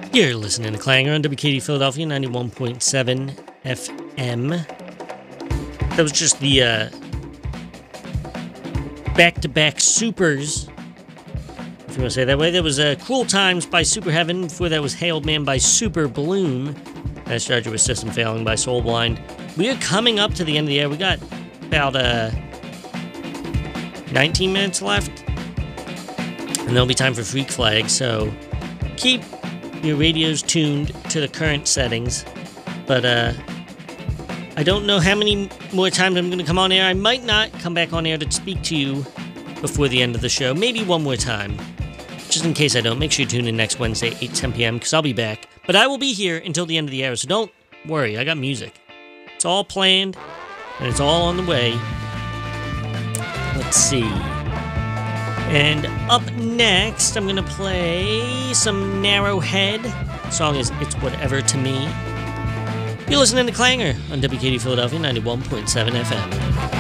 You're listening to Clanger on WKD Philadelphia 91.7 FM. That was just the back-to-back supers, if you want to say it that way. There was Cruel Times by Super Heaven. Before that was Hey Old Man by Super Bloom. I started with System Failing by Soul Blind. We are coming up to the end of the year. We got about 19 minutes left. And there'll be time for Freak Flag, so keep your radios tuned to the current settings. But I don't know how many more times I'm going to come on air. I might not come back on air to speak to you before the end of the show. Maybe one more time. Just in case I don't, make sure you tune in next Wednesday, 8-10 p.m., because I'll be back. But I will be here until the end of the hour, so don't worry. I got music. It's all planned, and it's all on the way. Let's see. And up next, I'm going to play some Narrowhead. The song is It's Whatever to Me. You're listening to Clanger on WKD Philadelphia 91.7 FM.